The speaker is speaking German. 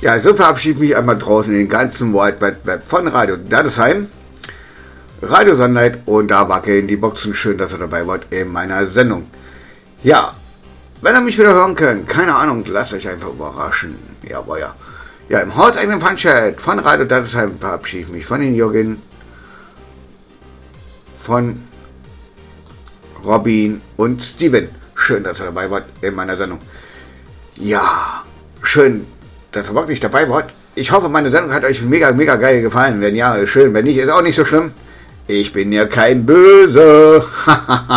Ja, so verabschiede ich mich einmal draußen in den ganzen World Wide Web von Radio Daddesheim, Radio Sonnenlight, und da wackeln die Boxen. Schön, dass ihr dabei wart in meiner Sendung. Ja, wenn ihr mich wieder hören könnt, keine Ahnung, lasst euch einfach überraschen. Jawohl, ja. Ja, im hauseigenen Fanchat von Radio Daddesheim verabschiede ich mich von den Jürgen, von Robin und Steven. Schön, dass ihr dabei wart in meiner Sendung. Ja, schön, dass ihr wirklich dabei wart. Ich hoffe, meine Sendung hat euch mega, mega geil gefallen. Wenn ja, schön. Wenn nicht, ist auch nicht so schlimm. Ich bin ja kein Böse.